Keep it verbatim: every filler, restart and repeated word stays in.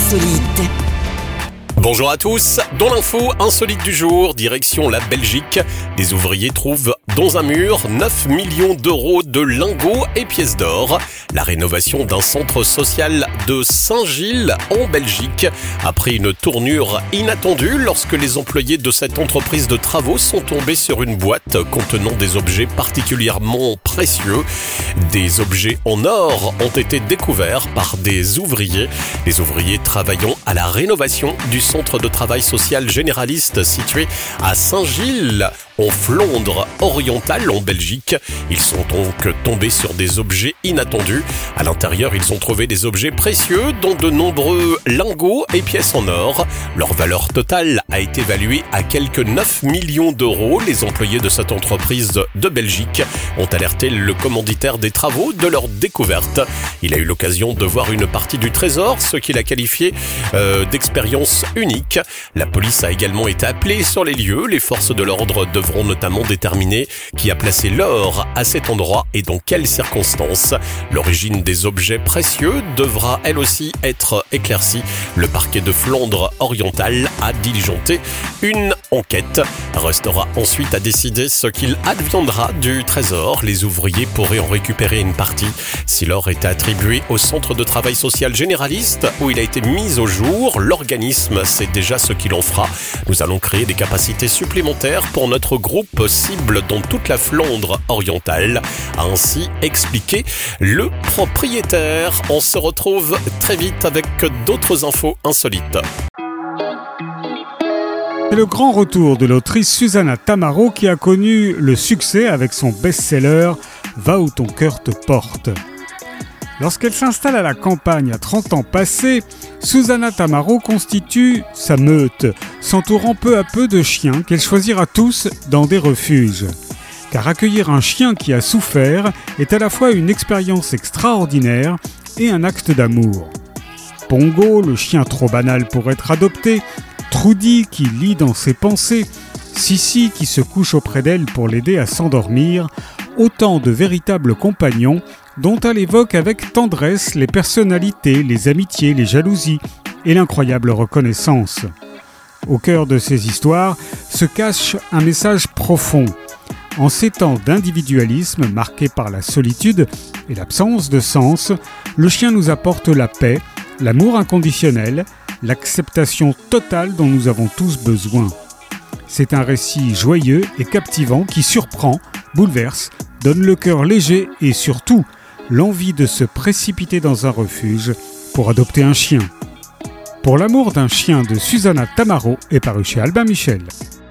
insolite. Bonjour à tous, dans l'info insolite du jour, direction la Belgique. Des ouvriers trouvent dans un mur neuf millions d'euros de lingots et pièces d'or. La rénovation d'un centre social de Saint-Gilles en Belgique a pris une tournure inattendue lorsque les employés de cette entreprise de travaux sont tombés sur une boîte contenant des objets particulièrement précieux. Des objets en or ont été découverts par des ouvriers. Les ouvriers travaillant à la rénovation du centre de travail social généraliste situé à Saint-Gilles, en Flandre orientale en Belgique. Ils sont donc tombés sur des objets inattendus. À l'intérieur, ils ont trouvé des objets précieux, dont de nombreux lingots et pièces en or. Leur valeur totale a été évaluée à quelques neuf millions d'euros. Les employés de cette entreprise de Belgique ont alerté le commanditaire des travaux de leur découverte. Il a eu l'occasion de voir une partie du trésor, ce qu'il a qualifié euh, d'expérience unique. La police a également été appelée sur les lieux. Les forces de l'ordre devront notamment déterminer qui a placé l'or à cet endroit et dans quelles circonstances. L'origine des objets précieux devra elle aussi être éclaircie. Le parquet de Flandre orientale a diligenté une enquête. Restera ensuite à décider ce qu'il adviendra du trésor. Les ouvriers pourraient en récupérer une partie si l'or était attribué au centre de travail social généraliste où il a été mis au jour. L'organisme sait déjà ce qu'il en fera. Nous allons créer des capacités supplémentaires pour notre groupe cible dans toute la Flandre orientale, a ainsi expliqué le propriétaire. On se retrouve très vite avec d'autres infos insolites. C'est le grand retour de l'autrice Susana Tamaro qui a connu le succès avec son best-seller « Va où ton cœur te porte ». Lorsqu'elle s'installe à la campagne à trente ans passés, Susana Tamaro constitue sa meute, s'entourant peu à peu de chiens qu'elle choisira tous dans des refuges. Car accueillir un chien qui a souffert est à la fois une expérience extraordinaire et un acte d'amour. Pongo, le chien trop banal pour être adopté, Trudy qui lit dans ses pensées, Sissi qui se couche auprès d'elle pour l'aider à s'endormir, autant de véritables compagnons dont elle évoque avec tendresse les personnalités, les amitiés, les jalousies et l'incroyable reconnaissance. Au cœur de ces histoires se cache un message profond. En ces temps d'individualisme marqués par la solitude et l'absence de sens, le chien nous apporte la paix, l'amour inconditionnel, l'acceptation totale dont nous avons tous besoin. C'est un récit joyeux et captivant qui surprend, bouleverse, donne le cœur léger et surtout l'envie de se précipiter dans un refuge pour adopter un chien. Pour l'amour d'un chien de Susana Tamaro est paru chez Albin Michel.